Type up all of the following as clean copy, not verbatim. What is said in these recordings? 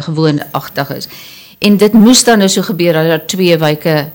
gewoonagtig is. En dit moes dan nou so gebeur dat daar twee wyke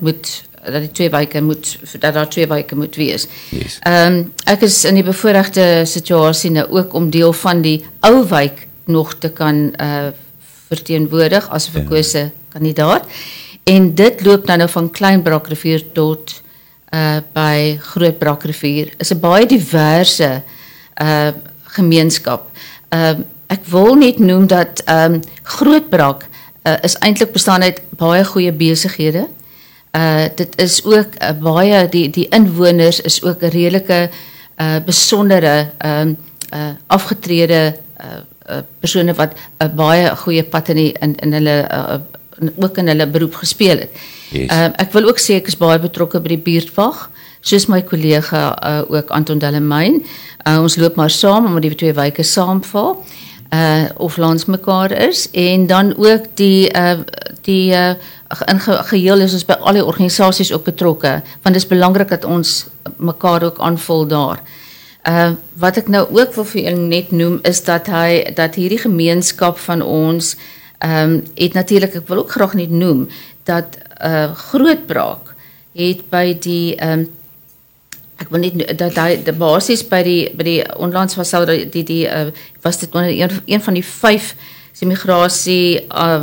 moet wees. Yes. Ek is in die bevoorregte situasie nou ook om deel van die ou wyk nog te kan verteenwoordig as 'n verkose kandidaat. En dit loop nou van Klein Brakrivier tot by Groot Brakrivier. Is 'n baie diverse gemeenskap. Ek wil net noem dat Groot Brak is eintlik bestaan uit baie goeie besighede. Dit is ook baie die inwoners is ook 'n redelike besondere afgetrede persone wat 'n baie goeie pad in hulle ook in hulle beroep gespeel het. Yes. Ek wil ook sê ek is baie betrokke by die buurtwag, soos my kollega ook Anton Dellemein. Ons loop maar saam omdat die twee wyke saamval of langs mekaar is, en dan ook die in geheel is ons by al die organisasies ook betrokke, want dit is belangrik dat ons mekaar ook aanvul daar. Wat ek nou ook wil vir julle net noem is dat hierdie gemeenskap van ons het natuurlik, ek wil ook graag net noem dat Groot Brak het by die ek wil net dat hy die basies by die onlangs was was dit een van die 5 migrasie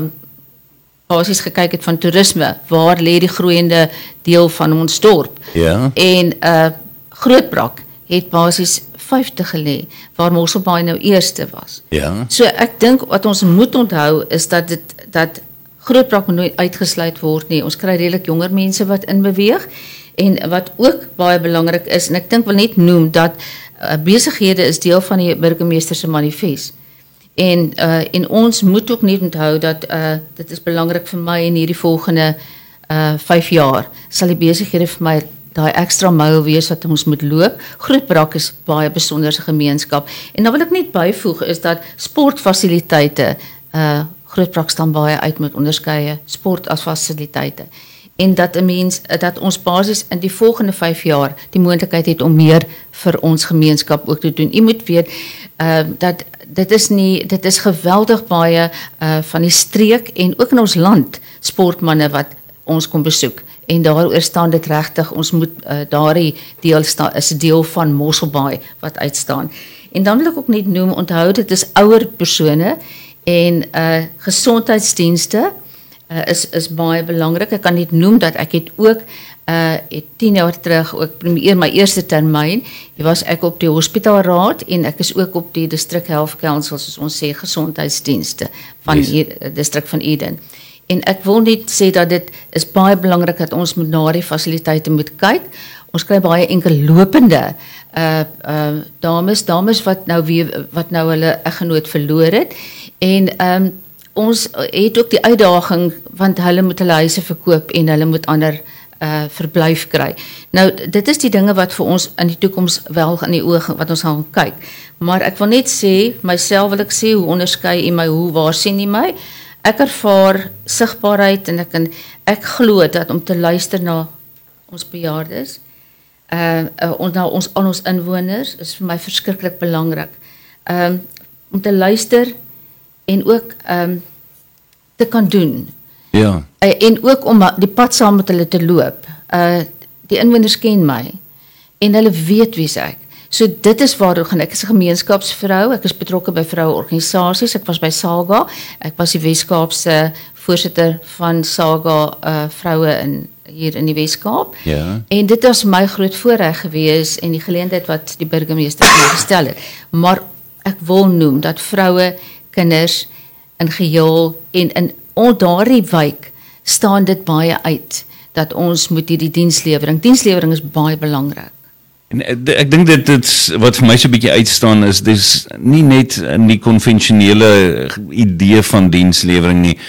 basies gekyk het van toerisme, waar lê die groeiende deel van ons dorp. Ja. En Groot Brak het basies 50 gelê, waar Mosselbaai nou eerste was. Ja. So ek dink wat ons moet onthou is dat Groot Brak moet nooit uitgesluit word nie. Ons kry redelik jonger mense wat inbeweeg, en wat ook baie belangrik is, en ek dink wil net noem dat besighede is deel van die burgemeester se manifest. En ons moet ook net onthou dat dit is belangrik vir my in hierdie volgende 5 jaar sal die besighede vir my daai ekstra myl wees wat ons moet loop. Groot Brak is baie besonderse gemeenskap. En dan wil ek net byvoeg is dat sportfasiliteite Groot Brak staan baie uit met onderskeie sport as fasiliteite. En dat ons basis in die volgende 5 jaar die moontlikheid het om meer vir ons gemeenskap ook te doen. U moet weet dat dit is geweldig baie van die streek en ook in ons land sportmanne wat ons kom besoek. En daaroor staan dit regtig, ons moet daardie deel is 'n deel van Mosselbaai wat uitstaan. En dan wil ek ook net noem, onthou dit is ouer persone en gesondheidsdienste is baie belangrik. Ek kan net noem dat ek het ook 10 jaar terug ook my eerste termyn, was ek op die hospitaalraad en ek is ook op die District Health Council, soos ons sê, gesondheidsdienste van hier distrik van Eden. En ek wil net sê dat dit is baie belangrik dat ons moet na die fasiliteite moet kyk. Ons kry baie enkel lopende dames wat nou hulle eggenoot verloor het. En ons het ook die uitdaging, want hulle moet hulle huise verkoop en hulle moet ander verblyf kry. Nou, dit is die dinge wat vir ons in die toekoms wel in die oog wat ons gaan kyk. Maar ek wil net sê, myself wil ek sê, hoe onderskei u my, waar sien u my? Ek ervaar sigbaarheid en ek glo dat om te luister na ons bejaardes, na ons inwoners, is vir my verskriklik belangrik. Om te luister en ook te kan doen. Ja. En ook om die pad saam met hulle te loop. Die inwoners ken my en hulle weet wie ek. So dit is waar ek is 'n gemeenskapsvrou, ek is betrokke by vroueorganisasies, ek was by SAGA, ek was die Weskaapse voorsitter van SAGA vroue hier in die Weskaap. Ja. En dit was my groot voorreg gewees en die geleentheid wat die burgemeester my gestel het. Maar ek wil noem dat vroue, kinders in geheel en in daardie wijk staan dit baie uit dat ons moet hierdie dienslewering is baie belangrik. En ek dink dit wat vir my so 'n bietjie uitstaan is, dis nie net in die konvensionele idee van dienslewering nie.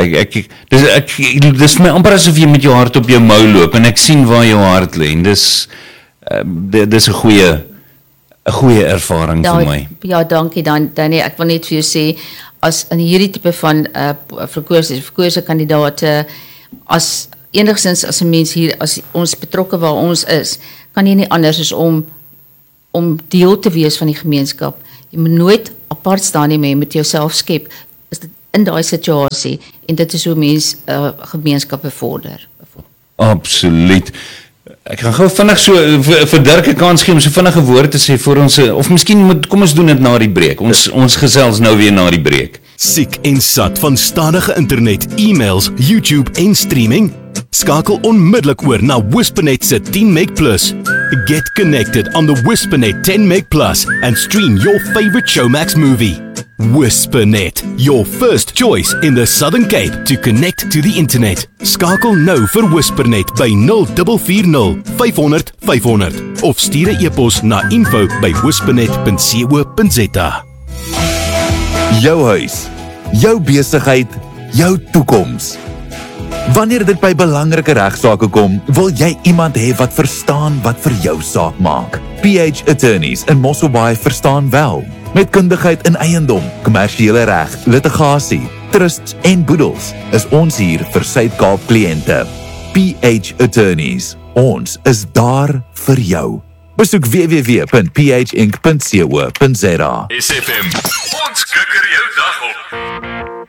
Dis vir my amper asof jy met jou hart op jou mou loop en ek sien waar jou hart lê en dis 'n goeie ervaring vir my. Ja, dankie Danny. Ek wil net vir jou sê, as in hierdie tipe van verkose kandidate, as enigstens as 'n mens hier, as ons betrokke waar ons is, kan jy nie anders as om deel te wees van die gemeenskap. Jy moet nooit apart staan nie, maar jy moet jouself skep. in daai situasie en dit is hoe mens gemeenskappe vorder. Absoluut. Ek gaan gou vinnig so vir Dirk 'n kans gee om so vinnige woord te sê vir ons, of miskien kom ons doen dit na die breek. Ons gesels nou weer na die breek. Siek en sat van stadige internet, e-mails, YouTube en streaming? Skakel onmiddellik oor na Whispernet se 10 Meg Plus. Get connected on the Whispernet 10 Meg Plus and stream your favorite Showmax movie. Whispernet, your first choice in the Southern Cape to connect to the internet. Skakel nou vir Whispernet by 0440 500 500 of stuur 'n e-pos na info@whispernet.co.za. Jou huis, jou besigheid, jou toekoms. Wanneer dit by belangrike regsaake kom, wil jy iemand hê wat verstaan wat vir jou saak maak. PH Attorneys in Mosselbaai verstaan wel. Met kundigheid in eiendom, kommersiële reg, litigasie, trusts en boedels is ons hier vir Suid-Kaap kliënte. PH Attorneys, ons is daar vir jou. Besoek www.phinc.co.za. SFM, ons kikker jou dag op.